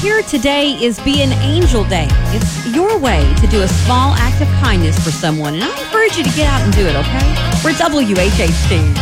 here today is Be an Angel Day. It's your way to do a small act of kindness for someone, and I encourage you to get out and do it, okay? We're WHHT.